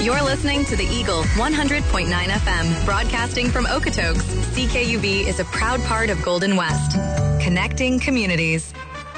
You're listening to the Eagle 100.9 FM, broadcasting from Okotoks. CKUV is a proud part of Golden West, connecting communities.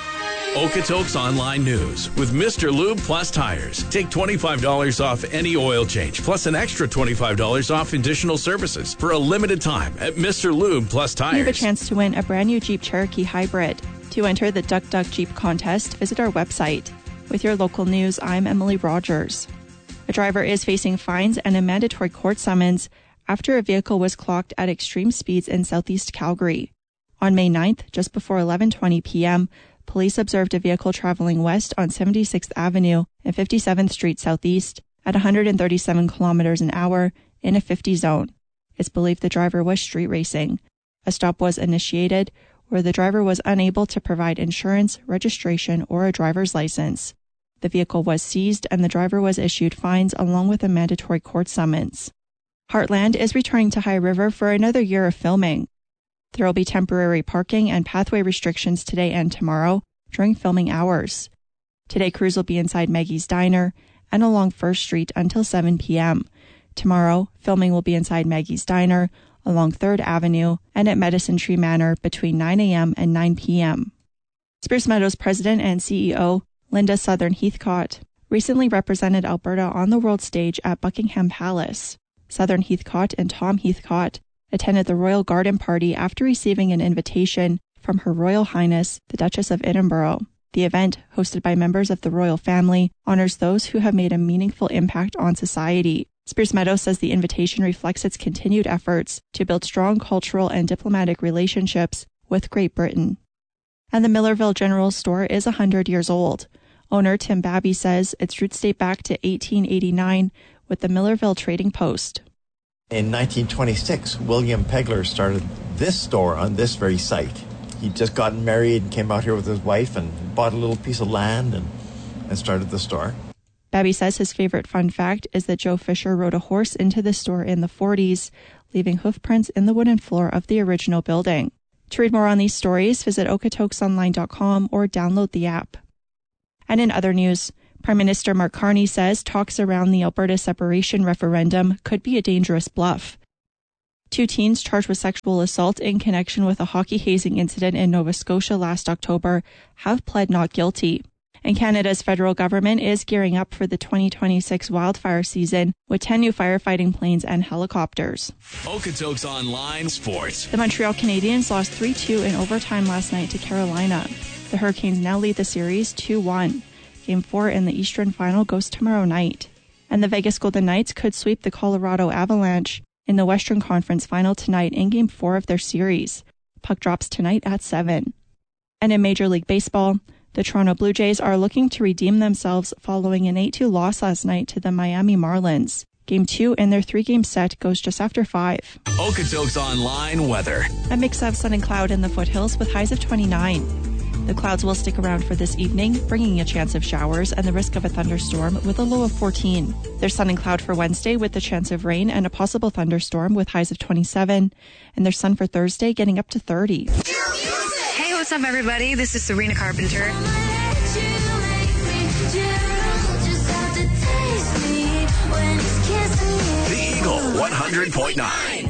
Okotoks Online News with Mr. Lube Plus Tires. Take $25 off any oil change, plus an extra $25 off additional services for a limited time at Mr. Lube Plus Tires. You have a chance to win a brand new Jeep Cherokee Hybrid. To enter the Duck Duck Jeep contest, visit our website. With your local news, I'm Emily Rogers. A driver is facing fines and a mandatory court summons after a vehicle was clocked at extreme speeds in southeast Calgary. On May 9th, just before 11:20 p.m., police observed a vehicle traveling west on 76th Avenue and 57th Street Southeast at 137 kilometers an hour in a 50 zone. It's believed the driver was street racing. A stop was initiated where the driver was unable to provide insurance, registration, or a driver's license. The vehicle was seized and the driver was issued fines along with a mandatory court summons. Heartland is returning to High River for another year of filming. There will be temporary parking and pathway restrictions today and tomorrow during filming hours. Today, crews will be inside Maggie's Diner and along First Street until 7 p.m. Tomorrow, filming will be inside Maggie's Diner, along 3rd Avenue, and at Medicine Tree Manor between 9 a.m. and 9 p.m. Spruce Meadows President and CEO Linda Southern Heathcott recently represented Alberta on the world stage at Buckingham Palace. Southern Heathcott and Tom Heathcott attended the Royal Garden Party after receiving an invitation from Her Royal Highness, the Duchess of Edinburgh. The event, hosted by members of the royal family, honors those who have made a meaningful impact on society. Spruce Meadows says the invitation reflects its continued efforts to build strong cultural and diplomatic relationships with Great Britain. And the Millerville General Store is 100 years old. Owner Tim Babby says its roots date back to 1889 with the Millerville Trading Post. In 1926, William Pegler started this store on this very site. He'd just gotten married and came out here with his wife and bought a little piece of land and started the store. Babby says his favorite fun fact is that Joe Fisher rode a horse into the store in the 40s, leaving hoof prints in the wooden floor of the original building. To read more on these stories, visit okotoksonline.com or download the app. And in other news, Prime Minister Mark Carney says talks around the Alberta separation referendum could be a dangerous bluff. 2 teens charged with sexual assault in connection with a hockey hazing incident in Nova Scotia last October have pled not guilty. And Canada's federal government is gearing up for the 2026 wildfire season with 10 new firefighting planes and helicopters. Okotoks Online Sports. The Montreal Canadiens lost 3-2 in overtime last night to Carolina. The Hurricanes now lead the series 2-1. Game 4 in the Eastern Final goes tomorrow night. And the Vegas Golden Knights could sweep the Colorado Avalanche in the Western Conference Final tonight in Game 4 of their series. Puck drops tonight at 7. And in Major League Baseball, the Toronto Blue Jays are looking to redeem themselves following an 8-2 loss last night to the Miami Marlins. Game 2 in their 3-game set goes just after 5. Okotoks Online Weather. A mix of sun and cloud in the foothills with highs of 29. The clouds will stick around for this evening, bringing a chance of showers and the risk of a thunderstorm with a low of 14. There's sun and cloud for Wednesday with the chance of rain and a possible thunderstorm with highs of 27. And there's sun for Thursday getting up to 30. Hey, what's up, everybody? This is Serena Carpenter. The Eagle 100.9.